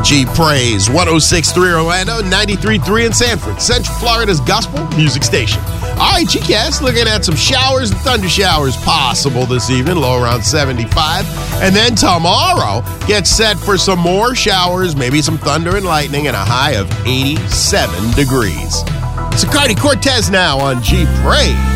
G Praise, 106.3 Orlando, 93.3 in Sanford, Central Florida's gospel music station. All right, GCast, looking at some showers and thunder showers possible this evening, low around 75. And then tomorrow, get set for some more showers, maybe some thunder and lightning, and a high of 87 degrees. It's Cardi Cortez now on G Praise.